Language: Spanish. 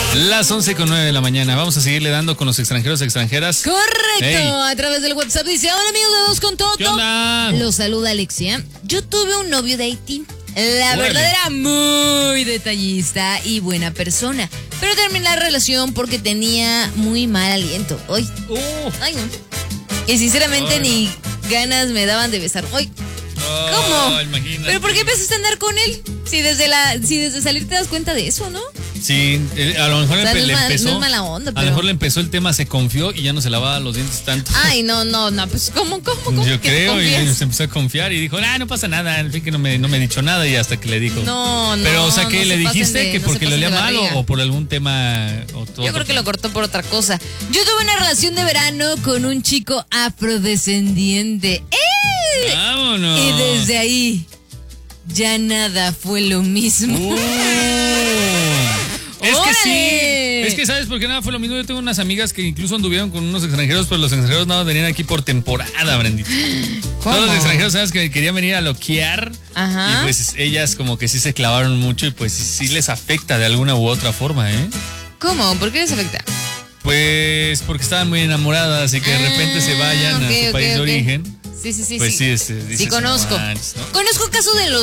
Las 11:09 de la mañana. Vamos a seguirle dando con los extranjeros, extranjeras. Correcto. Hey. A través del WhatsApp dice: hola amigos de Dos con Toto. ¿Qué onda? Los saluda Alexia. Yo tuve un novio de Haití. La Órale. verdad era muy detallista y buena persona. Pero terminé la relación porque tenía muy mal aliento. Ay, no. Y sinceramente Ay. ni ganas me daban de besar. Ay, ¿cómo? Imagínate. ¿Pero por qué empezaste a andar con él? Si desde salir te das cuenta de eso, ¿no? Sí, a lo mejor O sea, le no empezó. es mala onda, A pero... lo mejor le empezó el tema, se confió y ya no se lavaba los dientes tanto. Ay, no, pues ¿cómo? Yo que creo, y confías? se empezó a confiar y dijo, no pasa nada, al fin que no me he dicho nada, y hasta que le dijo. No. Pero, o sea, ¿qué no le se pasen dijiste? de- ¿Que no porque se le olía pasen de mal barriga. o por algún tema? Yo creo que lo cortó por otra cosa. Yo tuve una relación de verano con un chico afrodescendiente. ¡Vámonos! Y desde ahí ya nada fue lo mismo. Es que ¡Órale! sí. Es que, ¿sabes por qué nada fue lo mismo? Yo tengo unas amigas que incluso anduvieron con unos extranjeros, pero los extranjeros nada más venían aquí por temporada, Brendita. ¿Cómo? Todos los extranjeros, ¿sabes? Que querían venir a loquear. Ajá. Y pues ellas como que sí se clavaron mucho y pues sí les afecta de alguna u otra forma, ¿eh? ¿Cómo? ¿Por qué les afecta? Pues porque estaban muy enamoradas y que de repente se vayan a su país de origen. Sí. Pues sí, Sí, conozco. no manches, ¿no? Conozco casos de los